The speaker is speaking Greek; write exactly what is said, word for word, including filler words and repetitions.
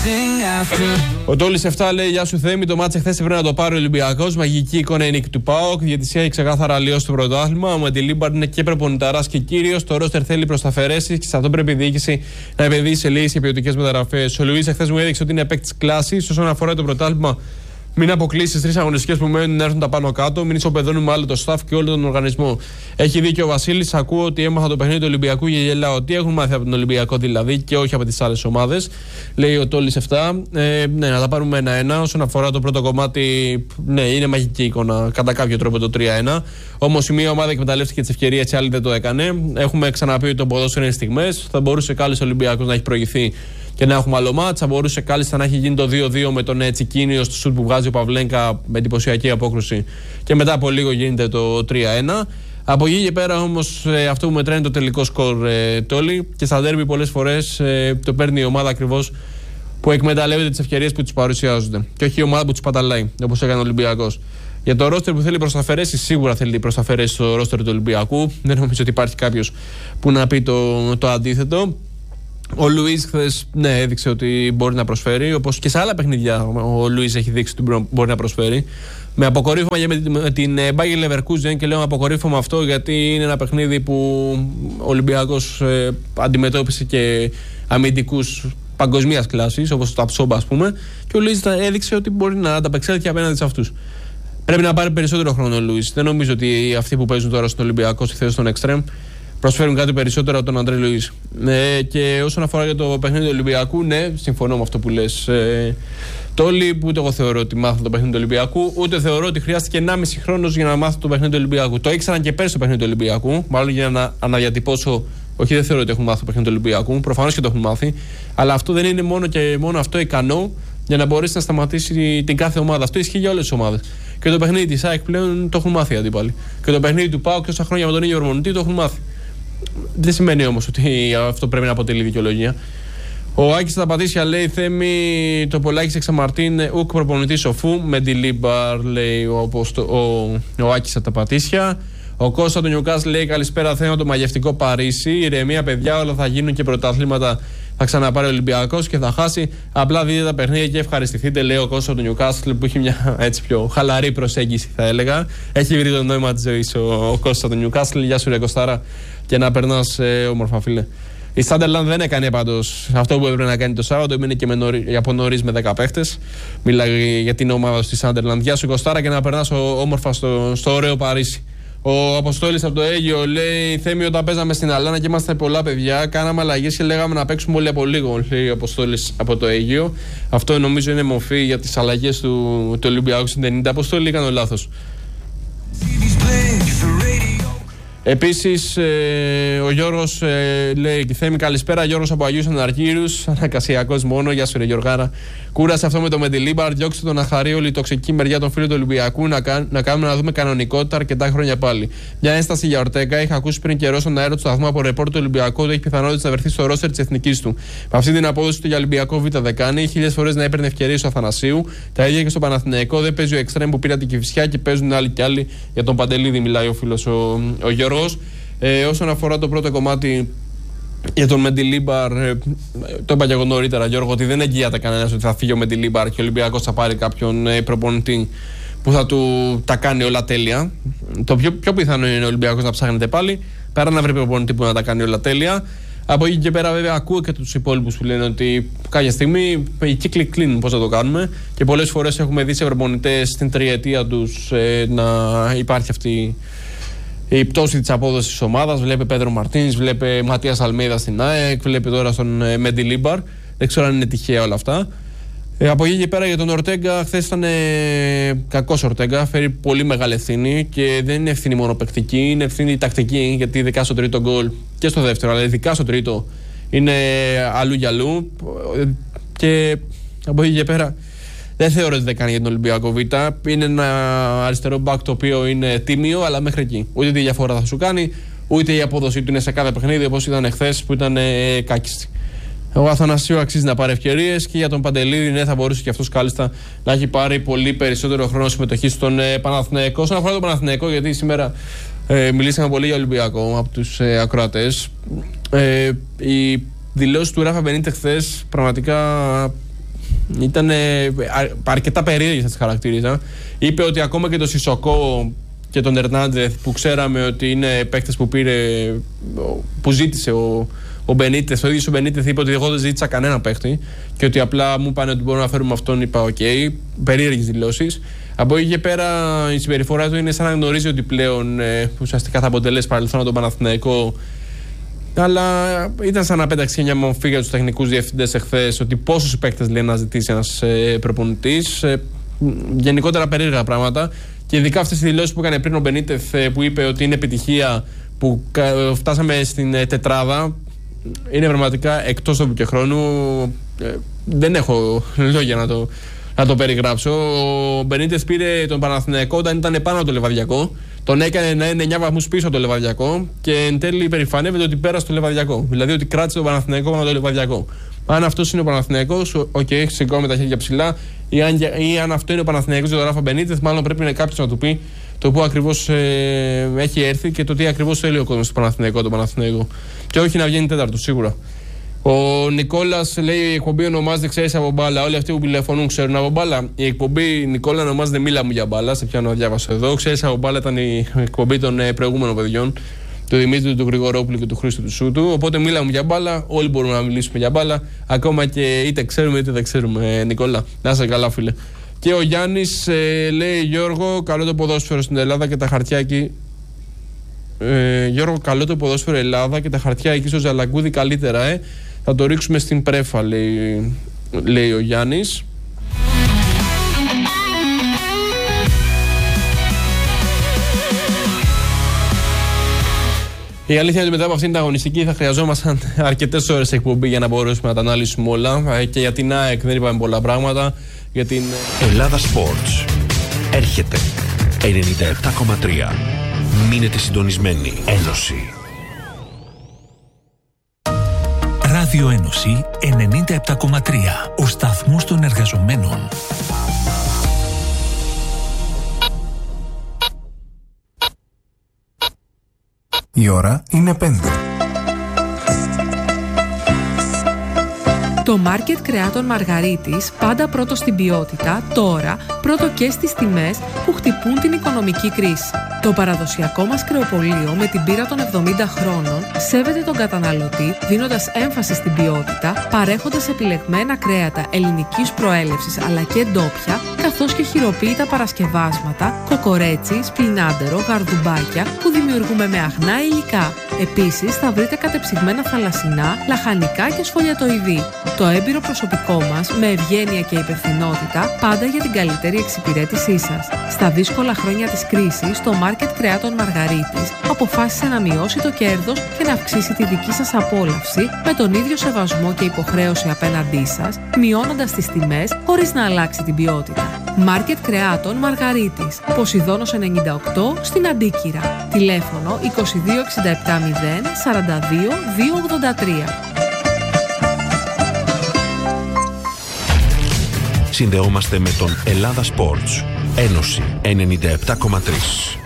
Ο Τόλης επτά λέει: Γεια σου Θέμη, το μάτς εχθές έπρεπε να το πάρει ο Ολυμπιακός. Μαγική εικόνα η νίκη του ΠΑΟΚ. Η διαιτησία έχει ξεκάθαρα αλλοιώσει το πρωτάθλημα. Ο Μεντιλίμπαρ είναι και προπονηταράς και κύριος. Το ρόστερ θέλει προσταφαιρέσεις και σε αυτό πρέπει η διοίκηση να επενδύσει σε λίγες και ποιοτικές μεταγραφές. Ο Λουίς εχθές μου έδειξε ότι είναι παίκτης κλάσης. Όσον αφορά το πρωτάθλημα, μην αποκλείσει τις τρεις αγωνιστικές που μένουν να έρθουν τα πάνω κάτω. Μην ισοπεδώνουμε άλλο το staff και όλο τον οργανισμό. Έχει δίκιο ο Βασίλης. Ακούω ότι έμαθα το παιχνίδι του Ολυμπιακού και γελάω. Τι έχουν μάθει από τον Ολυμπιακό δηλαδή και όχι από τις άλλες ομάδες. Λέει ο Τόλης επτά. Ε, ναι, να τα πάρουμε ένα-ένα. Όσον αφορά το πρώτο κομμάτι, ναι, είναι μαγική εικόνα κατά κάποιο τρόπο το τρία ένα. Όμως η μία ομάδα εκμεταλλεύτηκε τις ευκαιρίες, η άλλη δεν το έκανε. Έχουμε ξαναπεί ότι το ποδόσφαιρο είναι στιγμές. Θα μπορούσε κάλλιστα ο Ολυμπιακός να έχει προηγηθεί και να έχουμε άλλο μάτς. Θα μπορούσε κάλλιστα να έχει γίνει το δύο δύο με τον Τσικίνιο στο σουτ που βγάζει ο Παυλένκα με εντυπωσιακή απόκρουση και μετά από λίγο γίνεται το τρία ένα. Από εκεί και πέρα όμως ε, αυτό που μετράει είναι το τελικό σκορ, ε, Τόλι, και στα ντέρμπι πολλές φορές ε, το παίρνει η ομάδα ακριβώς που εκμεταλλεύεται τις ευκαιρίες που τους παρουσιάζονται και όχι η ομάδα που τους παταλάει, όπως έκανε ο Ολυμπιακός. Για το ρόστερ που θέλει προσταφαιρέσεις, σίγουρα θέλει προσταφαιρέσεις στο ρόστερ του Ολυμπιακού. Δεν νομίζω ότι υπάρχει κάποιος που να πει το, το αντίθετο. Ο Λουίς χθες, ναι, έδειξε ότι μπορεί να προσφέρει, όπως και σε άλλα παιχνίδια ο Λουίς έχει δείξει ότι μπορεί να προσφέρει. Με αποκορύφωμα με την Bayer Leverkusen, και λέω αποκορύφωμα αυτό γιατί είναι ένα παιχνίδι που ο Ολυμπιακός ε, αντιμετώπισε και αμυντικούς παγκοσμίας κλάσης, όπως το Ταψόμπα ας πούμε, και ο Λουίς έδειξε ότι μπορεί να ανταπεξέλθει απέναντι σε αυτούς. Πρέπει να πάρει περισσότερο χρόνο ο Λουίς. Δεν νομίζω ότι αυτοί που παίζουν τώρα στον Ολυμπιακό στη θέση των εξτρέμ προσφέρουν κάτι περισσότερο από τον Αντρέ Λουίς. Ε, και όσον αφορά για το παιχνίδι του Ολυμπιακού, ναι, συμφωνώ με αυτό που λες. Ε, Τόλι, που ούτε εγώ θεωρώ ότι μάθω το παιχνίδι του Ολυμπιακού, ούτε θεωρώ ότι χρειάστηκε ενάμιση χρόνος για να μάθω το παιχνίδι του Ολυμπιακού. Το ήξεραν και πέρσι το παιχνίδι του Ολυμπιακού, μάλλον για να αναδιατυπώσω. Όχι, δεν θεωρώ ότι έχουν μάθει το παιχνίδι του Ολυμπιακού. Προφανώς και το έχουν μάθει. Αλλά αυτό δεν είναι μόνο και μόνο αυτό ικανό για να μπορέσει να σταματήσει την κάθε ομάδα. Αυτό ισχύει για όλες τις ομάδες. Και το παιχνίδι της ΑΕΚ πλέον το έχουν μάθει οι αντίπαλοι. Και το παιχνίδι του ΠΑΟΚ τόσα χρόνια με τον ίδιο προπονητή το έχουν μάθει. Δεν σημαίνει όμως ότι αυτό πρέπει να αποτελεί δικαιολογία. Ο Άκης στα Πατήσια λέει: Θέμη, το Πολάκης εξαμαρτίν ουκ προπονητή σοφού. Μεντιλίμπαρ, λέει ο, ο, ο, ο Άκης στα τα Πατήσια. Ο Κώστα του Νιουκάς λέει: Καλησπέρα, θέμα το μαγευτικό Παρίσι. Ηρεμία, παιδιά, όλα θα γίνουν και πρωταθλήματα θα ξαναπάρει ο Ολυμπιακός και θα χάσει. Απλά δείτε τα παιχνίδια και ευχαριστηθείτε, λέει ο Κώστα του Νιουκάσλ, που έχει μια έτσι πιο χαλαρή προσέγγιση, θα έλεγα. Έχει βρει το νόημα της ζωής ο, ο Κώστα του Νιουκάσλ. Γεια σου, ρε Κωστάρα, και να περνάς ε, όμορφα, φίλε. Η Σάντερλαντ δεν έκανε πάντως αυτό που έπρεπε να κάνει το Σάββατο. Έμεινε και με νωρί, από νωρίς με δέκα παίχτες. Μιλάει για την ομάδα στη Σάντερλαντ. Γεια σου, Κωστάρα, και να περνάς όμορφα στο, στο ωραίο Παρίσι. Ο Αποστόλης από το Αίγυο λέει: Θέμη, όταν παίζαμε στην Αλάνα και είμαστε πολλά παιδιά, κάναμε αλλαγές και λέγαμε να παίξουμε όλοι από λίγο. Λέει ο Αποστόλης από το Αίγυο. Αυτό νομίζω είναι μορφή για τις αλλαγές του, του Ολυμπιακού στην ενενήντα. Αποστόλη, έκανε λάθος. Επίσης, ε, ο Γιώργος ε, λέει: Θέμη, καλησπέρα. Γιώργος από Αγίους Αναργύρους. Ανακασιακός μόνο. Γεια σου, ρε Γιωργάρα. Κούρασε αυτό με το Μεντιλίμπαρ. Διώξτε τον αχαρή όλη η τοξική μεριά των φίλων του Ολυμπιακού. Να, κα, να κάνουμε να δούμε κανονικότητα αρκετά χρόνια πάλι. Μια ένσταση για Ορτέγκα. Είχα ακούσει πριν καιρό στον αέρα του σταθμού από ρεπόρ του Ολυμπιακού ότι έχει πιθανότητα να βρεθεί στο ρόστερ της εθνικής του. Με αυτή την απόδοση του για Ολυμπιακό Β δεν κάνει. Χίλιες φορές να έπαιρνε ευκαιρίες του Αθανασίου. Τα ίδια και στο Παναθηναϊκό. Δεν παίζει ο εξτρέμ που πήρα την Κηφισιά και παίζουν άλλοι κι άλλοι. Για τον Παντελίδη μιλάει ο φίλος ο, ο Γιώργος. Ε, όσον αφορά το πρώτο κομμάτι για τον Μεντιλίμπαρ, ε, το είπα και εγώ νωρίτερα, Γιώργο, ότι δεν εγγυάται κανένας ότι θα φύγει ο Μεντιλίμπαρ και ο Ολυμπιακός θα πάρει κάποιον ε, προπονητή που θα του τα κάνει όλα τέλεια. Το πιο, πιο πιθανό είναι ο Ολυμπιακός να ψάχνεται πάλι παρά να βρει προπονητή που να τα κάνει όλα τέλεια. Από εκεί και πέρα, βέβαια, ακούω και τους υπόλοιπους που λένε ότι κάποια στιγμή οι κύκλοι κλείνουν. Πώς θα το κάνουμε, και πολλές φορές έχουμε δει σε προπονητές στην τριετία τους ε, να υπάρχει αυτή η πτώση της απόδοσης της ομάδας. Βλέπε Πέδρο Μαρτίνς, βλέπε Ματίας Αλμέιδα στην ΑΕΚ, βλέπε τώρα στον ε, Μεντιλίμπαρ. Δεν ξέρω αν είναι τυχαία όλα αυτά. Ε, από εκεί και πέρα για τον Ορτέγκα, χθες ήταν ε, κακός Ορτέγκα. Φέρει πολύ μεγάλη ευθύνη και δεν είναι ευθύνη μόνο παικτική, είναι ευθύνη τακτική. Γιατί ειδικά στο τρίτο γκολ και στο δεύτερο, αλλά ειδικά στο τρίτο είναι αλλού για αλλού. Και από εκεί και πέρα δεν θεωρώ ότι δεν κάνει για τον Ολυμπιακό Β. Είναι ένα αριστερό μπακ το οποίο είναι τίμιο, αλλά μέχρι εκεί. Ούτε τη διαφορά θα σου κάνει, ούτε η απόδοσή του είναι σε κάθε παιχνίδι όπως ήταν εχθές που ήταν ε, κάκιστη. Ο Αθανασίου αξίζει να πάρει ευκαιρίες, και για τον Παντελίδη, ναι, θα μπορούσε και αυτός κάλλιστα να έχει πάρει πολύ περισσότερο χρόνο συμμετοχή στον ε, Παναθηναϊκό. Όσον αφορά τον Παναθηναϊκό, γιατί σήμερα ε, μιλήσαμε πολύ για Ολυμπιακό από τους ε, ακροατές. Ε, οι δηλώσεις του Ράφα Μπενίτες χθες πραγματικά Ήταν αρκετά περίεργες, θα τις χαρακτήριζα. Είπε ότι ακόμα και το Σισοκό και τον Ερνάντζεθ, που ξέραμε ότι είναι παίκτες που πήρε, που ζήτησε ο, ο Μπενίτεθ, ο ίδιος ο Μπενίτεθ είπε ότι εγώ δεν ζήτησα κανένα παίκτη και ότι απλά μου είπαν ότι μπορούμε να φέρουμε αυτόν. Είπα οκ, okay, περίεργες δηλώσεις. Από εκεί και πέρα η συμπεριφορά του είναι σαν να γνωρίζει ότι πλέον ε, ουσιαστικά θα αποτελέσει παρελθόν τον Παναθηναϊκό. Αλλά ήταν σαν να πέταξε μια μορφή για τους τεχνικούς διευθυντές εχθές, ότι πόσους παίκτες λέει να ζητήσει ένας ε, προπονητής. Ε, γενικότερα περίεργα πράγματα. Και ειδικά αυτές τις δηλώσεις που έκανε πριν ο Μπενίτεθ, ε, που είπε ότι είναι επιτυχία που ε, φτάσαμε στην ε, τετράδα, είναι πραγματικά εκτός τόπου και χρόνου. Ε, δεν έχω λόγια να το, να το περιγράψω. Ο Μπενίτεθ πήρε τον Παναθηναϊκό όταν ήταν πάνω από το Λεβαδιακό. Τον έκανε να είναι εννιά βαθμούς πίσω από το Λεβαδιακό και εν τέλει υπερηφανεύεται ότι πέρασε το Λεβαδιακό. Δηλαδή ότι κράτησε τον Παναθηναϊκό πάνω από το Λεβαδιακό. Αν αυτό είναι ο Παναθηναϊκός, οκ, okay, σηκώνουμε τα χέρια ψηλά. Ή αν, ή αν αυτό είναι ο Παναθηναϊκός για τον Ράφα Μπενίτεθ, μάλλον πρέπει να κάποιος να του πει το πού ακριβώς ε, έχει έρθει και το τι ακριβώς θέλει ο κόσμος του Παναθηναϊκού, τον Παναθηναϊκό. Και όχι να βγαίνει τέταρτο, σίγουρα. Ο Νικόλας λέει: η εκπομπή ονομάζεται Ξέρεις από μπάλα. Όλοι αυτοί που τηλεφωνούν ξέρουν από μπάλα. Η εκπομπή Νικόλα ονομάζεται Μίλα μου για μπάλα. Σε πιάνω, διάβασα εδώ. Ξέρεις από μπάλα ήταν η εκπομπή των ε, προηγούμενων παιδιών, του Δημήτρη, του Γρηγορόπουλου και του Χρήστου του Σούτου. Οπότε Μίλα μου για μπάλα. Όλοι μπορούμε να μιλήσουμε για μπάλα. Ακόμα και είτε ξέρουμε είτε δεν ξέρουμε, ε, Νικόλα. Να είσαι καλά, φίλε. Και ο Γιάννης ε, λέει: Γιώργο, καλό το ποδόσφαιρο στην Ελλάδα και τα χαρτιά εκεί. Ε, Γιώργο, καλό το ποδόσφαιρο Ελλάδα και τα χαρτιά εκεί στο Ζαλαγκούδι καλύτερα, ε. Θα το ρίξουμε στην πρέφα, λέει, λέει ο Γιάννης. Η αλήθεια είναι ότι μετά από αυτήν την αγωνιστική θα χρειαζόμασταν αρκετές ώρες εκπομπή για να μπορέσουμε να τα αναλύσουμε όλα. Και για την ΑΕΚ δεν είπαμε πολλά πράγματα. Για την Ελλάδα Sports έρχεται ενενήντα επτά κόμμα τρία. Μείνετε συντονισμένοι. Ένωση. Ράδιο Ένωση ενενήντα επτά κόμμα τρία. Ο σταθμός των εργαζομένων. Η ώρα είναι πέντε. Το μάρκετ κρεάτων Μαργαρίτης, πάντα πρώτο στην ποιότητα, τώρα πρώτο και στις τιμές που χτυπούν την οικονομική κρίση. Το παραδοσιακό μας κρεοπωλείο με την πείρα των εβδομήντα χρόνων σέβεται τον καταναλωτή, δίνοντας έμφαση στην ποιότητα, παρέχοντας επιλεγμένα κρέατα ελληνικής προέλευσης αλλά και ντόπια, καθώς και χειροποίητα παρασκευάσματα, κοκορέτσι, σπινάντερο, γαρδουμπάκια που δημιουργούμε με αγνά υλικά. Επίσης θα βρείτε κατεψυγμένα θαλασσινά, λαχανικά και σφολιατοειδή. Το έμπειρο προσωπικό μας, με ευγένεια και υπευθυνότητα, πάντα για την καλύτερη εξυπηρέτησή σας. Στα δύσκολα χρόνια της κρίσης, το μάρκετ κρεάτων Μαργαρίτης αποφάσισε να μειώσει το κέρδος και να αυξήσει τη δική σας απόλαυση με τον ίδιο σεβασμό και υποχρέωση απέναντί σας, μειώνοντας τις τιμές χωρίς να αλλάξει την ποιότητα. Μάρκετ κρεάτων Μαργαρίτης, Ποσειδώνος ενενήντα οκτώ στην Αντίκυρα. Τηλέφωνο είκοσι δύο εξήντα επτά μηδέν σαράντα δύο διακόσια ογδόντα τρία. Συνδεόμαστε με τον Ελλάδα Sports. Ένωση ενενήντα επτά κόμμα τρία.